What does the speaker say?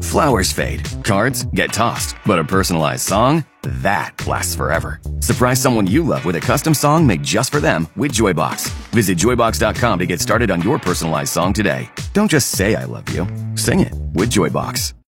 Flowers fade, cards get tossed, but a personalized song? That lasts forever. Surprise someone you love with a custom song made just for them with Joybox. Visit Joybox.com to get started on your personalized song today. Don't just say I love you. Sing it with Joybox.